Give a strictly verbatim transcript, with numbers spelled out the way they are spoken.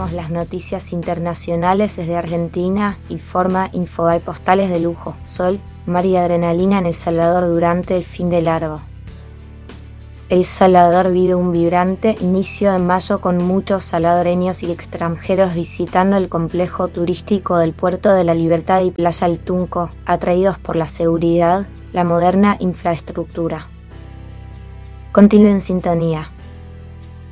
Traemos las noticias internacionales desde Argentina y forma Infobae postales de lujo, sol, mar y adrenalina en El Salvador durante el fin de largo. El Salvador vive un vibrante inicio de mayo con muchos salvadoreños y extranjeros visitando el complejo turístico del Puerto de la Libertad y Playa El Tunco, atraídos por la seguridad, la moderna infraestructura. Continúe en sintonía.